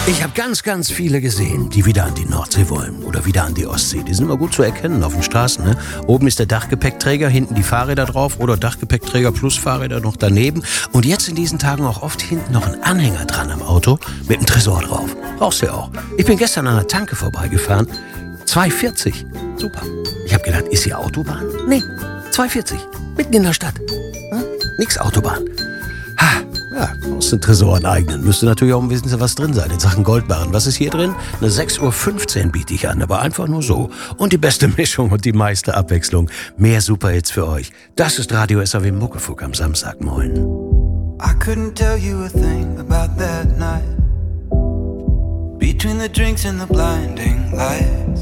Ich habe ganz viele gesehen, die wieder an die Nordsee wollen oder wieder an die Ostsee. Die sind immer gut zu erkennen auf den Straßen. Ne? Oben ist der Dachgepäckträger, hinten die Fahrräder drauf oder Dachgepäckträger plus Fahrräder noch daneben. Und jetzt in diesen Tagen auch oft hinten noch ein Anhänger dran am Auto mit einem Tresor drauf. Brauchst du ja auch. Ich bin gestern an der Tanke vorbeigefahren. 2,40. Super. Ich habe gedacht, ist hier Autobahn? Nee, 2,40. Mitten in der Stadt. Nix Autobahn. Ja, aus den Tresoren eignen. Müsste natürlich auch ein bisschen was drin sein in Sachen Goldbarren. Was ist hier drin? Eine 6,15 Uhr biete ich an, aber einfach nur so. Und die beste Mischung und die meiste Abwechslung. Mehr Superhits für euch. Das ist Radio SAW Muckefuck am Samstagmorgen. I couldn't tell you a thing about that night. Between the drinks and the blinding lights.